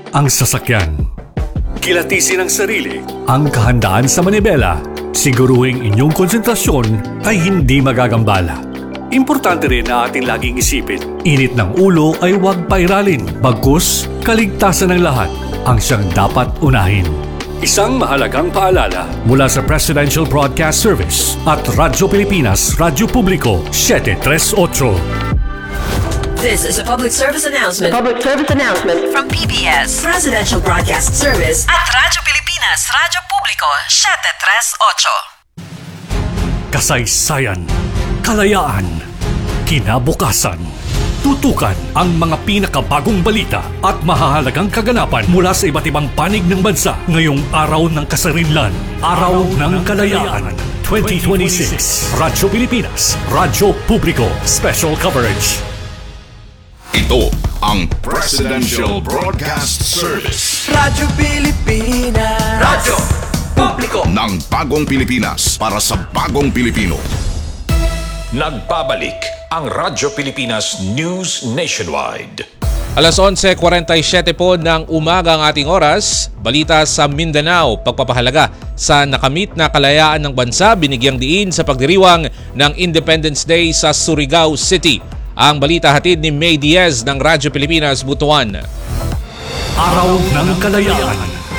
ang sasakyan. Kilatisin ang sarili, ang kahandaan sa manibela. Siguruhing inyong konsentrasyon ay hindi magagambala. Importante rin na ating laging isipin, init ng ulo ay huwag pairalin, bagkus kaligtasan ng lahat ang siyang dapat unahin. Isang mahalagang paalala mula sa Presidential Broadcast Service at Radyo Pilipinas, Radyo Publiko 738. This is a public service announcement. Public service announcement From PBS, Presidential Broadcast Service at Radyo Pilipinas, Radyo Publiko 738. Kasaysayan, kalayaan, kinabukasan. Tutukan ang mga pinakabagong balita at mahahalagang kaganapan mula sa iba't ibang panig ng bansa ngayong araw ng kasarinlan, Araw ng Kalayaan 2026. Radyo Pilipinas, Radyo Publiko, Special Coverage. Ito ang Presidential Broadcast Service. Radyo Pilipinas. Radyo Publiko Ng bagong Pilipinas para sa bagong Pilipino. Nagbabalik ang Radyo Pilipinas News Nationwide. Alas 11:47 po ng umaga ang ating oras. Balita sa Mindanao, pagpapahalaga sa nakamit na kalayaan ng bansa, binigyang diin sa pagdiriwang ng Independence Day sa Surigao City. Ang balita hatid ni May Diaz ng Radyo Pilipinas, Butuan. Araw ng Kalayaan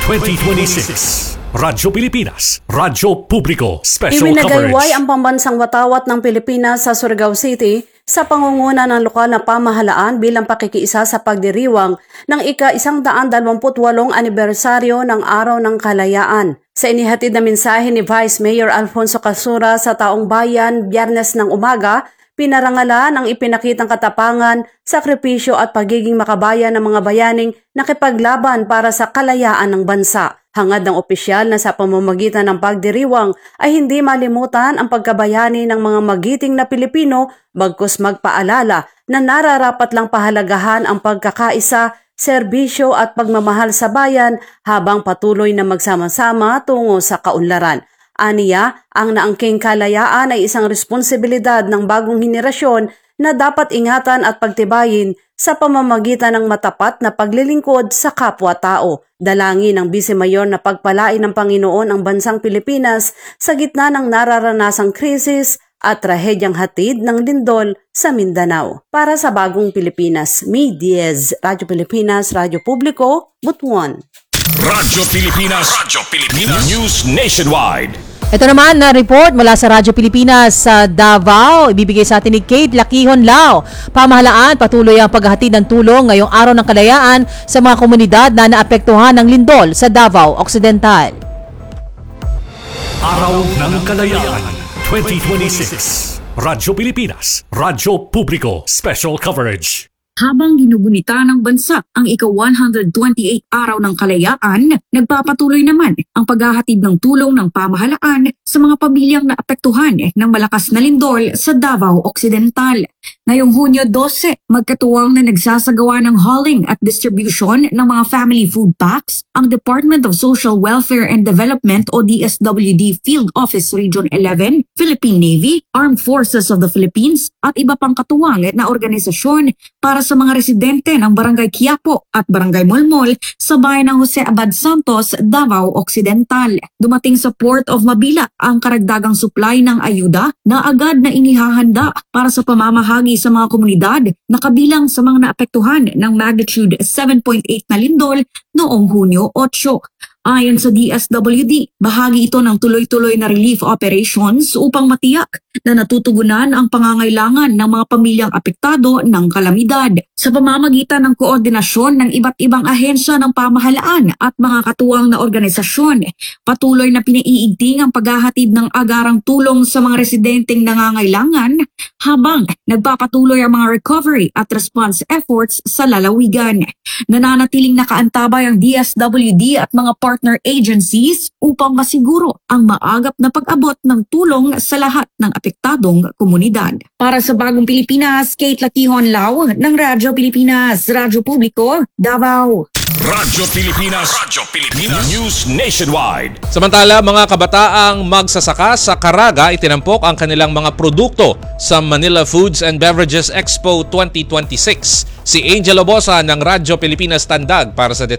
2026. Radyo Pilipinas, Radyo Publiko, Special Coverage. Iwinagayway ang pambansang watawat ng Pilipinas sa Surigao City sa pangunguna ng lokal na pamahalaan bilang pakikiisa sa pagdiriwang ng ika-128 anibersaryo ng Araw ng Kalayaan. Sa inihatid na mensahe ni Vice Mayor Alfonso Casura sa taong bayan Biyernes ng umaga, pinarangalan ang ipinakitang katapangan, sakripisyo at pagiging makabayan ng mga bayaning nakipaglaban para sa kalayaan ng bansa. Hangad ng opisyal na sa pamamagitan ng pagdiriwang ay hindi malimutan ang pagkabayani ng mga magiting na Pilipino, bagkus magpaalala na nararapat lang pahalagahan ang pagkakaisa, serbisyo at pagmamahal sa bayan habang patuloy na magsama-sama tungo sa kaunlaran. Aniya, ang naangking kalayaan ay isang responsibilidad ng bagong henerasyon na dapat ingatan at pagtibayin sa pamamagitan ng matapat na paglilingkod sa kapwa-tao. Dalangin ng Vice Mayor na pagpalain ng Panginoon ang bansang Pilipinas sa gitna ng nararanasang krisis at trahedyang hatid ng lindol sa Mindanao. Para sa bagong Pilipinas, May Diaz, Radyo Pilipinas, Radyo Publiko, Butuan. Radyo Pilipinas News Nationwide. Ito naman na report mula sa Radyo Pilipinas sa Davao. Ibibigay sa atin ni Kate Lakihon Lao. Pamahalaan, patuloy ang paghahatid ng tulong ngayong Araw ng Kalayaan sa mga komunidad na naapektuhan ng lindol sa Davao Occidental. Araw ng Kalayaan 2026. Radyo Pilipinas, Radyo Publiko, Special Coverage. Habang ginugunita ng bansa ang ika-128 araw ng kalayaan, nagpapatuloy naman ang paghahatid ng tulong ng pamahalaan sa mga pamilyang naapektuhan ng malakas na lindol sa Davao Occidental. Ngayong Hunyo 12, magkatuwang na nagsasagawa ng hauling at distribution ng mga family food packs ang Department of Social Welfare and Development o DSWD Field Office Region 11, Philippine Navy, Armed Forces of the Philippines at iba pang katuwang na organisasyon para sa mga residente ng Barangay Quiapo at Barangay Molmol sa bayan ng Jose Abad Santos, Davao Occidental. Dumating sa Port of Mabila ang karagdagang supply ng ayuda na agad na inihahanda para sa pamamahagi sa mga komunidad na kabilang sa mga naapektuhan ng magnitude 7.8 na lindol noong Hunyo 8. Ayon sa DSWD, bahagi ito ng tuloy-tuloy na relief operations upang matiyak na natutugunan ang pangangailangan ng mga pamilyang apektado ng kalamidad. Sa pamamagitan ng koordinasyon ng iba't ibang ahensya ng pamahalaan at mga katuwang na organisasyon, patuloy na pinaiigting ang paghahatid ng agarang tulong sa mga residenteng nangangailangan habang nagpapatuloy ang mga recovery at response efforts sa lalawigan. Nananatiling nakaantabay ang DSWD at mga partner agencies upang masiguro ang maagap na pag-abot ng tulong sa lahat ng apektadong komunidad. Para sa Bagong Pilipinas, Kate Lakihon Lao ng Radyo Pilipinas, Radyo Publiko, Davao. Radyo Pilipinas News Nationwide. Samantala, mga kabataang magsasaka sa Caraga itinampok ang kanilang mga produkto sa Manila Foods and Beverages Expo 2026. Si Angel Obosa ng Radyo Pilipinas Tandag para sa